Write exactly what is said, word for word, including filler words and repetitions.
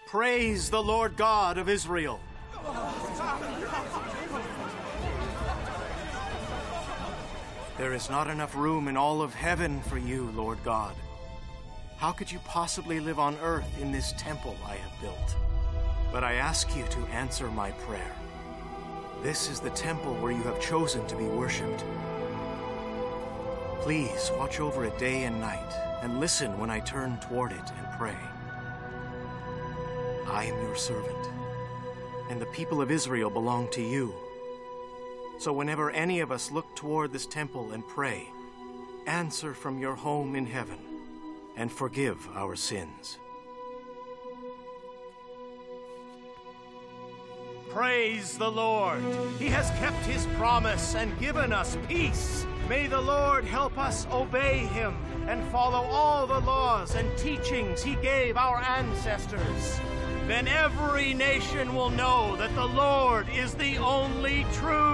Praise the Lord God of Israel. There is not enough room in all of heaven for you, Lord God. How could you possibly live on earth in this temple I have built? But I ask you to answer my prayer. This is the temple where you have chosen to be worshipped. Please watch over it day and night, and listen when I turn toward it and pray. I am your servant, and the people of Israel belong to you. So whenever any of us look toward this temple and pray, answer from your home in heaven, and forgive our sins. Praise the Lord! He has kept his promise and given us peace. May the Lord help us obey him and follow all the laws and teachings he gave our ancestors. Then every nation will know that the Lord is the only true